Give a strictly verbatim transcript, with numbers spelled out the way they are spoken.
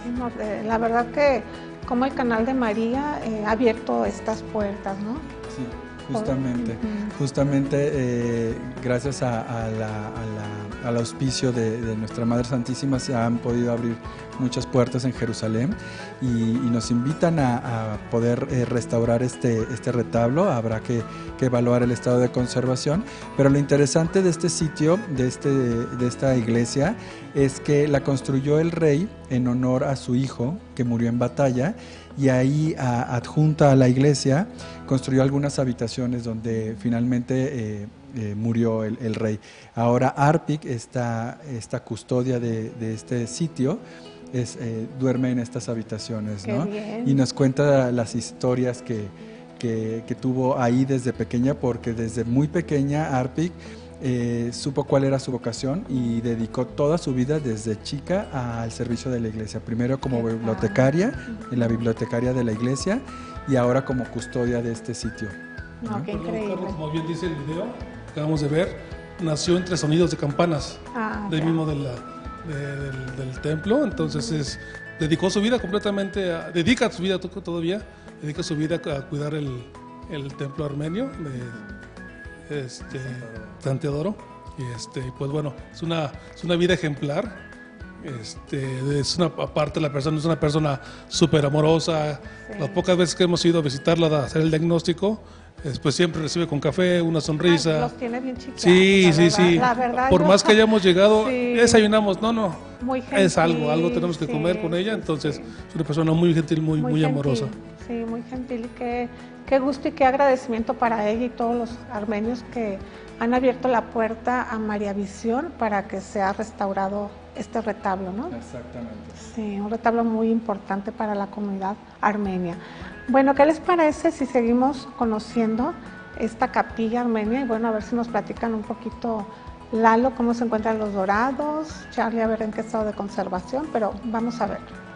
no, de, la verdad que como el Canal de María eh, ha abierto estas puertas, ¿no? Sí, justamente, uh-huh. justamente eh, gracias a, a la, a la, al auspicio de, de nuestra Madre Santísima se han podido abrir muchas puertas en Jerusalén y, y nos invitan a, a poder eh, restaurar este, este retablo. Habrá que, que evaluar el estado de conservación, pero lo interesante de este sitio, de, este, de esta iglesia, es que la construyó el rey en honor a su hijo que murió en batalla, y ahí a, adjunta a la iglesia construyó algunas habitaciones donde finalmente eh, eh, murió el, el rey. Ahora Arpic, esta, esta custodia de, de este sitio, es, eh, duerme en estas habitaciones, ¿no? Y nos cuenta las historias que, que, que tuvo ahí desde pequeña, porque desde muy pequeña Arpic Eh, supo cuál era su vocación y dedicó toda su vida desde chica al servicio de la iglesia, primero como bibliotecaria, en la bibliotecaria de la iglesia, y ahora como custodia de este sitio. No, ¿no? Qué increíble. Carlos, como bien dice el video que acabamos de ver, nació entre sonidos de campanas, ah, del mismo de la, de, del, del templo, entonces es, dedicó su vida completamente, a, dedica su vida todavía, dedica su vida a cuidar el, el templo armenio de Este, San Teodoro, y este, pues bueno, es una, es una vida ejemplar. Este, es una, aparte la persona es una persona súper amorosa. Sí. Las pocas veces que hemos ido a visitarla a hacer el diagnóstico, pues siempre recibe con café, una sonrisa. Ay, los tiene bien chiquitos. Sí, sí, verdad, sí. La verdad, Por yo... más que hayamos llegado, sí. desayunamos, no, no. Muy gentil, es algo, algo tenemos que sí, comer con ella, entonces sí. es una persona muy gentil, muy, muy, muy gentil, amorosa. Sí, muy gentil, y qué, qué gusto y qué agradecimiento para ella y todos los armenios que han abierto la puerta a María Visión para que sea restaurado este retablo, ¿no? Exactamente. Sí, un retablo muy importante para la comunidad armenia. Bueno, ¿qué les parece si seguimos conociendo esta capilla armenia? Y bueno, a ver si nos platican un poquito, Lalo, cómo se encuentran los dorados, Charlie, a ver en qué estado de conservación, pero vamos a ver.